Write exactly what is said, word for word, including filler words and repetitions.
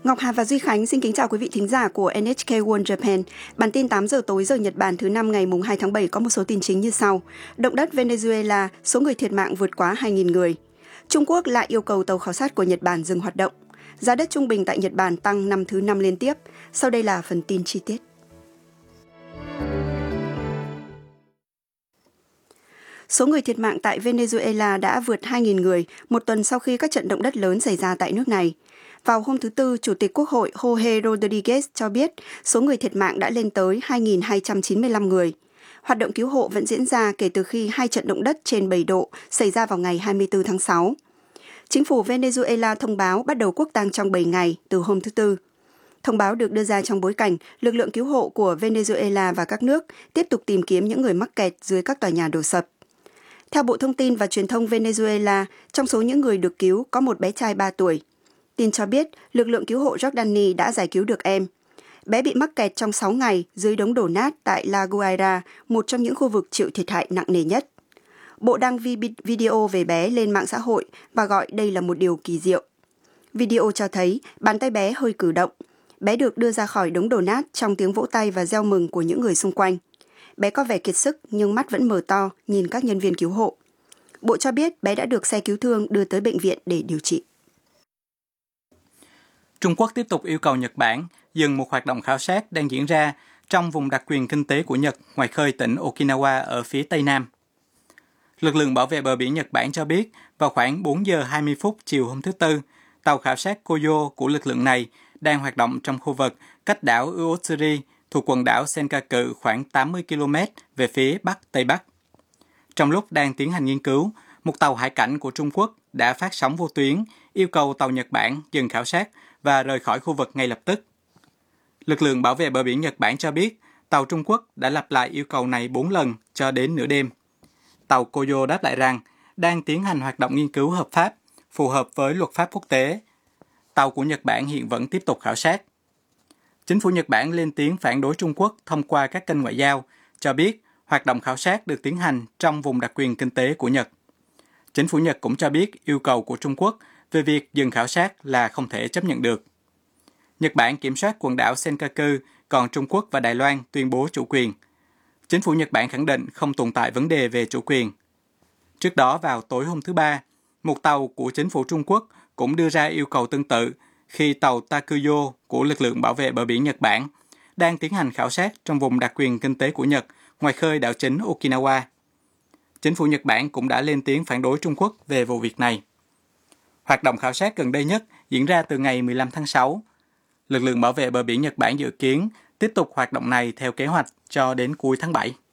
Ngọc Hà và Duy Khánh xin kính chào quý vị thính giả của en hát ca World Japan. Bản tin tám giờ tối giờ Nhật Bản thứ năm ngày hai tháng bảy có một số tin chính như sau. Động đất Venezuela, số người thiệt mạng vượt quá hai nghìn người. Trung Quốc lại yêu cầu tàu khảo sát của Nhật Bản dừng hoạt động. Giá đất trung bình tại Nhật Bản tăng năm thứ năm liên tiếp. Sau đây là phần tin chi tiết. Số người thiệt mạng tại Venezuela đã vượt hai nghìn người, một tuần sau khi các trận động đất lớn xảy ra tại nước này. Vào hôm thứ Tư, Chủ tịch Quốc hội Jorge Rodriguez cho biết số người thiệt mạng đã lên tới hai nghìn hai trăm chín mươi lăm người. Hoạt động cứu hộ vẫn diễn ra kể từ khi hai trận động đất trên bảy độ xảy ra vào ngày hai mươi tư tháng sáu. Chính phủ Venezuela thông báo bắt đầu quốc tang trong bảy ngày từ hôm thứ Tư. Thông báo được đưa ra trong bối cảnh lực lượng cứu hộ của Venezuela và các nước tiếp tục tìm kiếm những người mắc kẹt dưới các tòa nhà đổ sập. Theo Bộ Thông tin và Truyền thông Venezuela, trong số những người được cứu có một bé trai ba tuổi. Tin cho biết, lực lượng cứu hộ Jordani đã giải cứu được em. Bé bị mắc kẹt trong sáu ngày dưới đống đổ nát tại La Guaira, một trong những khu vực chịu thiệt hại nặng nề nhất. Bộ đăng video về bé lên mạng xã hội và gọi đây là một điều kỳ diệu. Video cho thấy bàn tay bé hơi cử động. Bé được đưa ra khỏi đống đổ nát trong tiếng vỗ tay và reo mừng của những người xung quanh. Bé có vẻ kiệt sức nhưng mắt vẫn mở to nhìn các nhân viên cứu hộ. Bộ cho biết bé đã được xe cứu thương đưa tới bệnh viện để điều trị. Trung Quốc tiếp tục yêu cầu Nhật Bản dừng một hoạt động khảo sát đang diễn ra trong vùng đặc quyền kinh tế của Nhật ngoài khơi tỉnh Okinawa ở phía Tây Nam. Lực lượng bảo vệ bờ biển Nhật Bản cho biết vào khoảng bốn giờ hai mươi phút chiều hôm thứ Tư, tàu khảo sát Koyo của lực lượng này đang hoạt động trong khu vực cách đảo Uotsuri thuộc quần đảo Senkaku khoảng tám mươi ki lô mét về phía Bắc-Tây Bắc. Trong lúc đang tiến hành nghiên cứu, một tàu hải cảnh của Trung Quốc đã phát sóng vô tuyến yêu cầu tàu Nhật Bản dừng khảo sát và rời khỏi khu vực ngay lập tức. Lực lượng bảo vệ bờ biển Nhật Bản cho biết tàu Trung Quốc đã lặp lại yêu cầu này bốn lần cho đến nửa đêm. Tàu Koyo đáp lại rằng đang tiến hành hoạt động nghiên cứu hợp pháp, phù hợp với luật pháp quốc tế. Tàu của Nhật Bản hiện vẫn tiếp tục khảo sát. Chính phủ Nhật Bản lên tiếng phản đối Trung Quốc thông qua các kênh ngoại giao, cho biết hoạt động khảo sát được tiến hành trong vùng đặc quyền kinh tế của Nhật. Chính phủ Nhật cũng cho biết yêu cầu của Trung Quốc về việc dừng khảo sát là không thể chấp nhận được. Nhật Bản kiểm soát quần đảo Senkaku, còn Trung Quốc và Đài Loan tuyên bố chủ quyền. Chính phủ Nhật Bản khẳng định không tồn tại vấn đề về chủ quyền. Trước đó vào tối hôm thứ Ba, một tàu của chính phủ Trung Quốc cũng đưa ra yêu cầu tương tự khi tàu Takuyo của lực lượng bảo vệ bờ biển Nhật Bản đang tiến hành khảo sát trong vùng đặc quyền kinh tế của Nhật ngoài khơi đảo chính Okinawa. Chính phủ Nhật Bản cũng đã lên tiếng phản đối Trung Quốc về vụ việc này. Hoạt động khảo sát gần đây nhất diễn ra từ ngày mười lăm tháng sáu. Lực lượng bảo vệ bờ biển Nhật Bản dự kiến tiếp tục hoạt động này theo kế hoạch cho đến cuối tháng bảy.